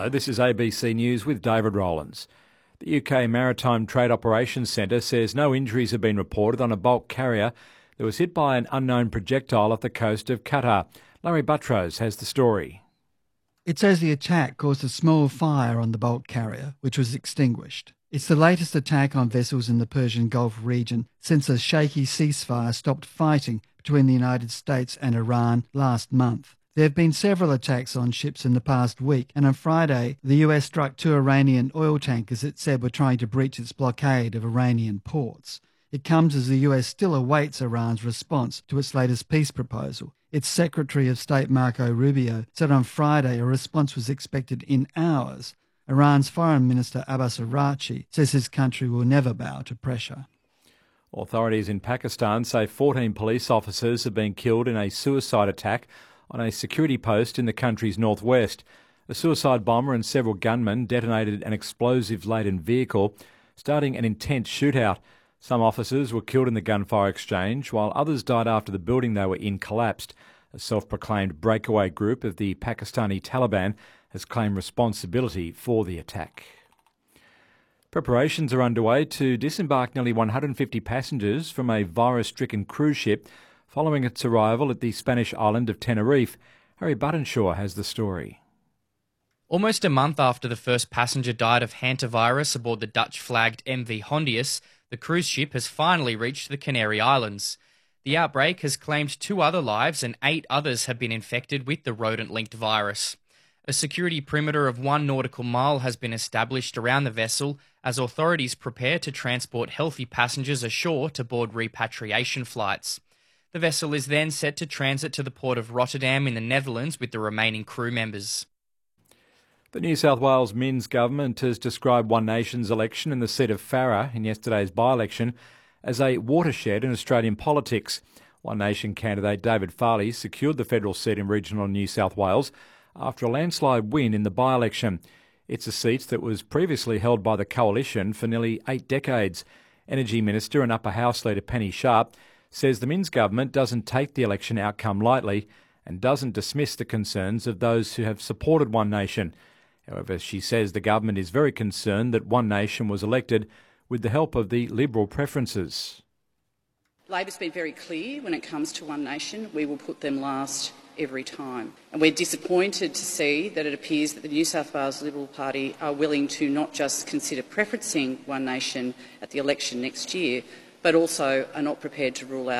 Hello, this is ABC News with David Rowlands. The UK Maritime Trade Operations Centre says no injuries have been reported on a bulk carrier that was hit by an unknown projectile off the coast of Qatar. Larry Buttrose has the story. It says the attack caused a small fire on the bulk carrier, which was extinguished. It's the latest attack on vessels in the Persian Gulf region since a shaky ceasefire stopped fighting between the United States and Iran last month. There have been several attacks on ships in the past week, and on Friday, the US struck 2 Iranian oil tankers it said were trying to breach its blockade of Iranian ports. It comes as the US still awaits Iran's response to its latest peace proposal. Its Secretary of State Marco Rubio said on Friday a response was expected in hours. Iran's Foreign Minister Abbas Araghchi says his country will never bow to pressure. Authorities in Pakistan say 14 police officers have been killed in a suicide attack on a security post in the country's northwest. A suicide bomber and several gunmen detonated an explosive-laden vehicle, starting an intense shootout. Some officers were killed in the gunfire exchange, while others died after the building they were in collapsed. A self-proclaimed breakaway group of the Pakistani Taliban has claimed responsibility for the attack. Preparations are underway to disembark nearly 150 passengers from a virus-stricken cruise ship following its arrival at the Spanish island of Tenerife. Harry Buttenshaw has the story. Almost a month after the first passenger died of hantavirus aboard the Dutch-flagged MV Hondius, the cruise ship has finally reached the Canary Islands. The outbreak has claimed 2 other lives and 8 others have been infected with the rodent-linked virus. A security perimeter of 1 nautical mile has been established around the vessel as authorities prepare to transport healthy passengers ashore to board repatriation flights. The vessel is then set to transit to the port of Rotterdam in the Netherlands with the remaining crew members. The New South Wales Minns government has described One Nation's election in the seat of Farrer in yesterday's by-election as a watershed in Australian politics. One Nation candidate David Farley secured the federal seat in regional New South Wales after a landslide win in the by-election. It's a seat that was previously held by the Coalition for nearly 8 decades. Energy Minister and Upper House Leader Penny Sharp says the Minns government doesn't take the election outcome lightly and doesn't dismiss the concerns of those who have supported One Nation. However, she says the government is very concerned that One Nation was elected with the help of the Liberal preferences. Labor's been very clear when it comes to One Nation. We will put them last every time. And we're disappointed to see that it appears that the New South Wales Liberal Party are willing to not just consider preferencing One Nation at the election next year, but also are not prepared to rule out